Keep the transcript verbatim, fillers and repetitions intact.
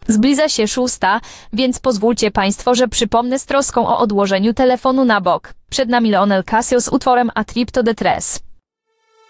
Zbliża się szósta, więc pozwólcie Państwo, że przypomnę z troską o odłożeniu telefonu na bok. Przed nami Lionel Casio z utworem A Trip to the Tres.